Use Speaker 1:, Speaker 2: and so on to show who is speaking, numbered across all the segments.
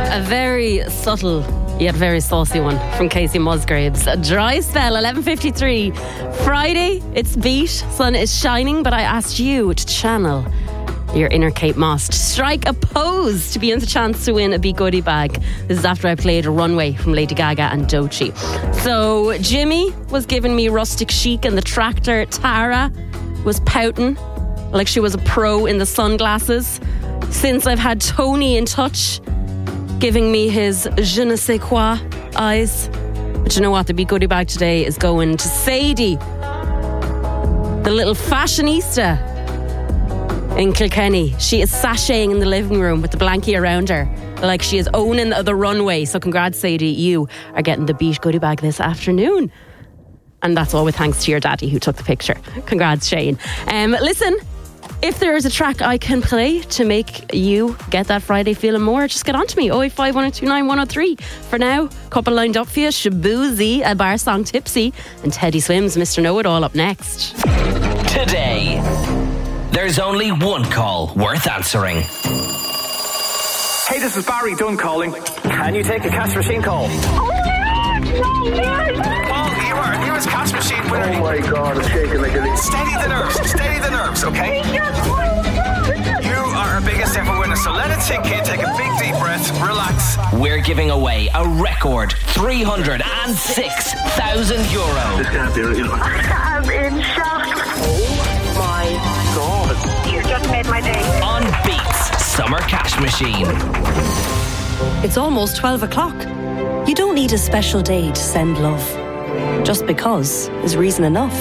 Speaker 1: A very subtle yet very saucy one from Casey Musgraves. A dry spell, 11:53. Friday, it's beat, sun is shining, but I asked you to channel your inner Kate Moss. Strike a pose to be in the chance to win a Be Goodie bag. This is after I played a Runway from Lady Gaga and Doechii. So Jimmy was giving me rustic chic in the tractor. Tara was pouting like she was a pro in the sunglasses. Since I've had Tony in touch, giving me his je ne sais quoi eyes. But you know what? The Be Goodie bag today is going to Sadie, the little fashionista in Kilkenny. She is sashaying in the living room with the blankie around her like she is owning the runway. So congrats, Sadie. You are getting the Beat Goodie bag this afternoon. And that's all with thanks to your daddy who took the picture. Congrats, Shane. Listen, if there is a track I can play to make you get that Friday feeling more, just get on to me. 085 1029 103. For now, couple lined up for you. Shabuzi, a bar song Tipsy, and Teddy Swims, Mr. Know-It-All up next.
Speaker 2: Today, there's only one call worth answering.
Speaker 3: Hey, this is Barry Dunn calling. Can you take a cash machine call? Oh, you are cash machine winner.
Speaker 4: Oh my God, it's shaking like a leaf.
Speaker 3: Steady the nerves, okay? You are our biggest ever winner, so let it sink in. Take a big deep breath, relax.
Speaker 2: We're giving away a record €306,000.
Speaker 4: This can't be real.
Speaker 5: I'm in shock.
Speaker 4: Oh my God.
Speaker 5: You just made my day.
Speaker 2: On Beats Summer Cash Machine.
Speaker 6: It's almost 12 o'clock. You don't need a special day to send love. Just because is reason enough.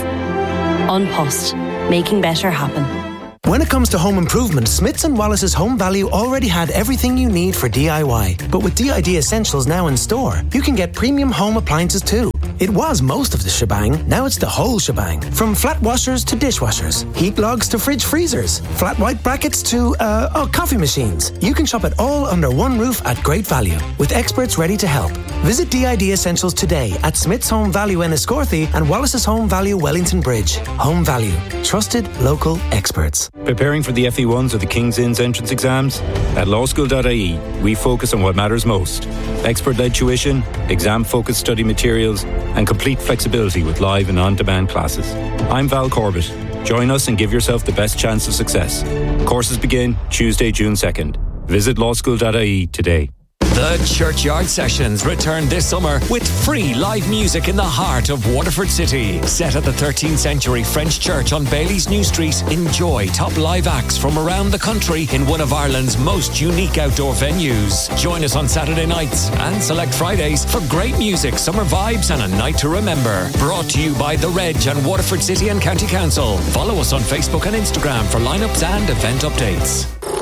Speaker 6: On Post, making better happen.
Speaker 7: When it comes to home improvement, Smiths & Wallace's Home Value already had everything you need for DIY. But with DID Essentials now in store, you can get premium home appliances too. It was most of the shebang, now it's the whole shebang. From flat washers to dishwashers, heat logs to fridge freezers, flat white brackets to, coffee machines. You can shop it all under one roof at great value, with experts ready to help. Visit DID Essentials today at Smith's Home Value Enniscorthy and Wallace's Home Value Wellington Bridge. Home Value. Trusted local experts.
Speaker 8: Preparing for the FE1s or the King's Inns entrance exams? At lawschool.ie, we focus on what matters most. Expert-led tuition, exam-focused study materials, and complete flexibility with live and on-demand classes. I'm Val Corbett. Join us and give yourself the best chance of success. Courses begin Tuesday, June 2nd. Visit lawschool.ie today.
Speaker 9: The Churchyard Sessions return this summer with free live music in the heart of Waterford City. Set at the 13th century French church on Bailey's New Street, enjoy top live acts from around the country in one of Ireland's most unique outdoor venues. Join us on Saturday nights and select Fridays for great music, summer vibes and a night to remember. Brought to you by The Reg and Waterford City and County Council. Follow us on Facebook and Instagram for lineups and event updates.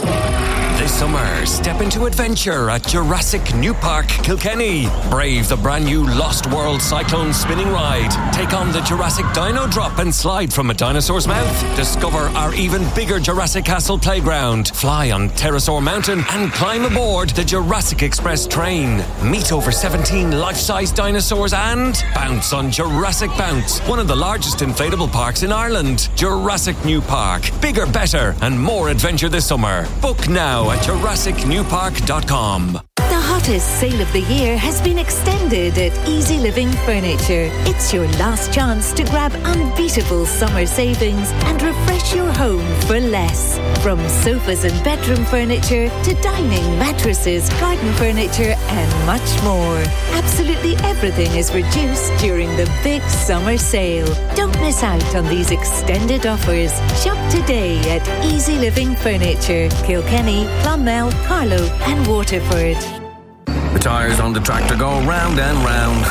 Speaker 9: This summer, step into adventure at Jurassic New Park, Kilkenny. Brave the brand new Lost World Cyclone spinning ride. Take on the Jurassic Dino Drop and slide from a dinosaur's mouth. Discover our even bigger Jurassic Castle playground. Fly on Pterosaur Mountain and climb aboard the Jurassic Express train. Meet over 17 life-size dinosaurs and bounce on Jurassic Bounce, one of the largest inflatable parks in Ireland. Jurassic New Park. Bigger, better and more adventure this summer. Book now at JurassicNewPark.com.
Speaker 10: The hottest sale of the year has been extended at Easy Living Furniture. It's your last chance to grab unbeatable summer savings and refresh your home for less. From sofas and bedroom furniture to dining, mattresses, garden furniture and much more. Absolutely everything is reduced during the big summer sale. Don't miss out on these extended offers. Shop today at Easy Living Furniture, Kilkenny, Clonmel, Carlow and Waterford.
Speaker 11: The tyres on the tractor go round and round.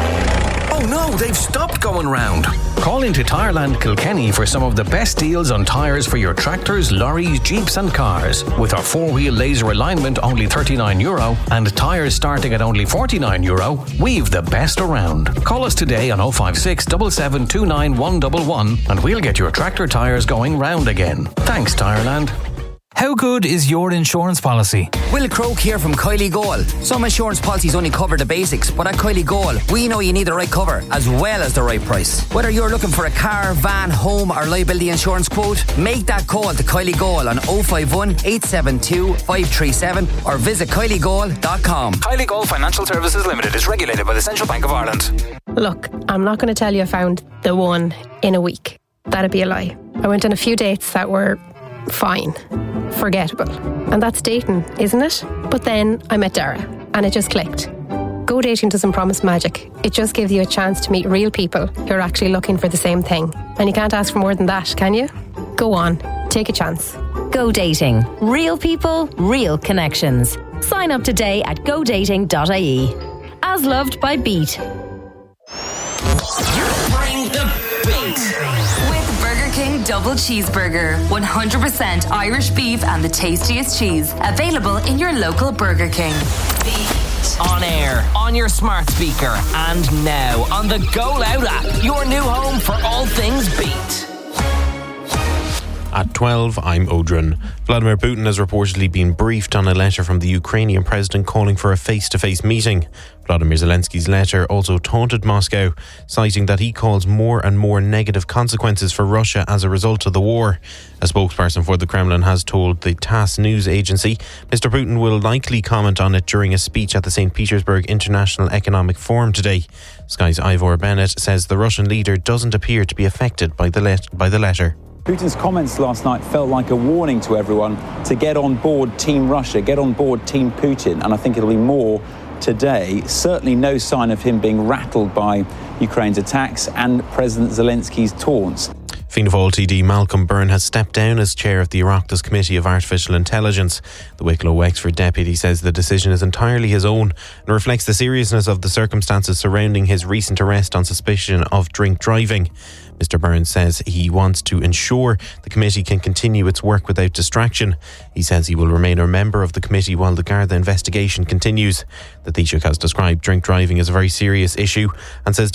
Speaker 11: Oh no, they've stopped going round. Call into Tyreland Kilkenny for some of the best deals on tyres for your tractors, lorries, jeeps and cars. With our 4-wheel laser alignment only €39 and tyres starting at only €49, we've the best around. Call us today on 056 7729 111 and we'll get your tractor tyres going round again. Thanks Tyreland.
Speaker 12: How good is your insurance policy?
Speaker 13: Will Croak here from Kylie Goal. Some insurance policies only cover the basics, but at Kylie Goal, we know you need the right cover as well as the right price. Whether you're looking for a car, van, home or liability insurance quote, make that call to Kylie Goal on 051 872 537 or visit kyliegoal.com.
Speaker 12: Kylie Goal Financial Services Limited is regulated by the Central Bank of Ireland.
Speaker 14: Look, I'm not going to tell you I found the one in a week. That'd be a lie. I went on a few dates that were fine, forgettable. And that's dating, isn't it? But then I met Dara and it just clicked. Go dating doesn't promise magic. It just gives you a chance to meet real people who are actually looking for the same thing. And you can't ask for more than that, can you? Go on, take a chance.
Speaker 15: Go dating. Real people, real connections. Sign up today at godating.ie. As loved by Beat.
Speaker 2: Bring the beat.
Speaker 16: With Burger King Double Cheeseburger. 100% Irish beef and the tastiest cheese. Available in your local Burger King.
Speaker 2: On air, on your smart speaker, and now on the Go Loud app. Your new home for all things Beat.
Speaker 17: At 12, I'm Odrin. Vladimir Putin has reportedly been briefed on a letter from the Ukrainian president calling for a face-to-face meeting. Vladimir Zelensky's letter also taunted Moscow, citing that he calls more and more negative consequences for Russia as a result of the war. A spokesperson for the Kremlin has told the TASS news agency Mr. Putin will likely comment on it during a speech at the St. Petersburg International Economic Forum today. Sky's Ivor Bennett says the Russian leader doesn't appear to be affected by the letter.
Speaker 18: Putin's comments last night felt like a warning to everyone to get on board Team Russia, get on board Team Putin, and I think it'll be more today. Certainly no sign of him being rattled by Ukraine's attacks and President Zelensky's taunts.
Speaker 17: Fianna Fáil TD Malcolm Byrne has stepped down as chair of the Oireachtas Committee of Artificial Intelligence. The Wicklow Wexford deputy says the decision is entirely his own and reflects the seriousness of the circumstances surrounding his recent arrest on suspicion of drink driving. Mr. Byrne says he wants to ensure the committee can continue its work without distraction. He says he will remain a member of the committee while the Garda investigation continues. The Taoiseach has described drink driving as a very serious issue and says